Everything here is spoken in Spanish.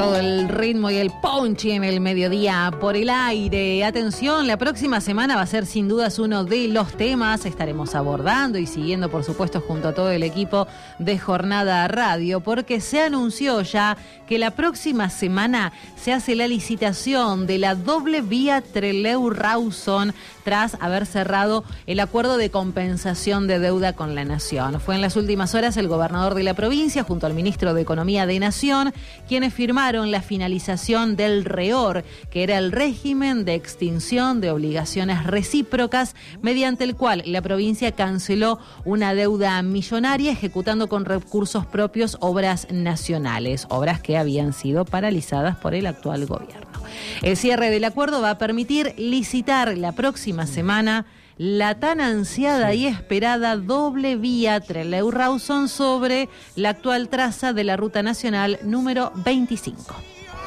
Todo el ritmo y el punch en el mediodía por el aire. Atención, la próxima semana va a ser sin dudas uno de los temas. Estaremos abordando y siguiendo, por supuesto, junto a todo el equipo de Jornada Radio, porque se anunció ya que la próxima semana se hace la licitación de la doble vía Trelew-Rawson tras haber cerrado el acuerdo de compensación de deuda con la Nación. Fue en las últimas horas el gobernador de la provincia, junto al ministro de Economía de Nación, quienes firmaron la finalización del REOR, que era el régimen de extinción de obligaciones recíprocas, mediante el cual la provincia canceló una deuda millonaria ejecutando con recursos propios obras nacionales, obras que habían sido paralizadas por el actual gobierno. El cierre del acuerdo va a permitir licitar la próxima semana la tan ansiada y esperada doble vía Trelew-Rawson sobre la actual traza de la Ruta Nacional número 25.